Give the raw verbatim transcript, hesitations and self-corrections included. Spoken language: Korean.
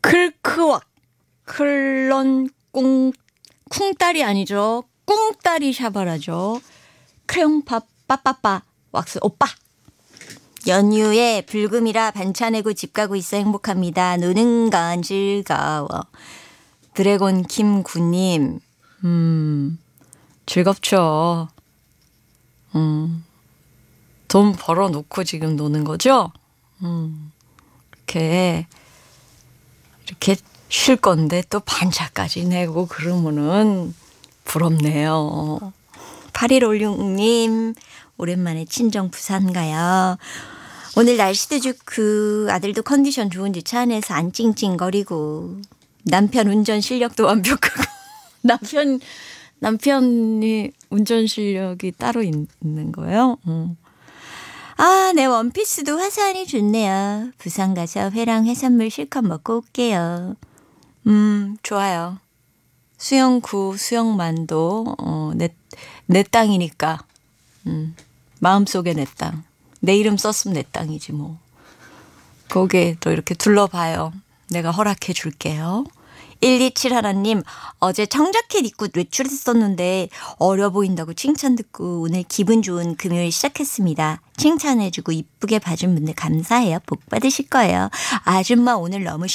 클크왁 클런 꽁 쿵딸이 아니죠. 꽁딸이 샤바라죠. 크레용팝 빠빠빠 왁스 오빠. 연휴에 불금이라 반차 내고 집 가고 있어 행복합니다. 노는 건 즐거워. 드래곤 김구님. 음 즐겁죠. 음, 돈 벌어놓고 지금 노는 거죠? 음, 이렇게 이렇게 쉴 건데 또 반차까지 내고 그러면은 부럽네요. 팔일오육님 오랜만에 친정 부산 가요. 오늘 날씨도 좋고 아들도 컨디션 좋은지 차 안에서 안 찡찡거리고 남편 운전 실력도 완벽하고 남편 남편이 운전 실력이 따로 있는 거예요. 음. 아, 내 원피스도 화사하니 좋네요. 부산 가서 회랑 해산물 실컷 먹고 올게요. 음, 좋아요. 수영구, 수영만도 어, 내, 내 땅이니까. 음, 마음속에 내 땅. 내 이름 썼으면 내 땅이지 뭐. 거기에 또 이렇게 둘러봐요. 내가 허락해 줄게요. 일이칠하나님 어제 청자켓 입고 외출했었는데 어려 보인다고 칭찬 듣고 오늘 기분 좋은 금요일 시작했습니다. 칭찬해주고 이쁘게 봐준 분들 감사해요. 복 받으실 거예요. 아줌마 오늘 너무